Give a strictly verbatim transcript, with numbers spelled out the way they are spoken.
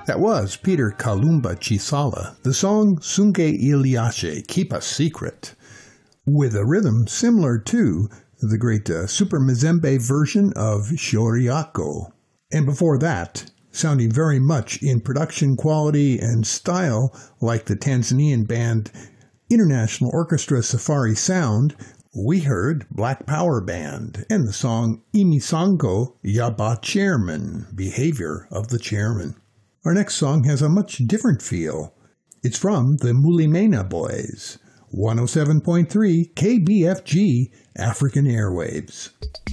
That was Peter Kalumba Chisala, the song Sunge Iliashe, Keep a Secret, with a rhythm similar to the great uh, Super Mazembe version of Shoriako. And before that, sounding very much in production quality and style like the Tanzanian band International Orchestra Safari Sound, we heard Black Power Band and the song Imisango Yaba Chairman, Behavior of the Chairman. Our next song has a much different feel. It's from the Mulimena Boys, one oh seven point three K B F G African Airwaves.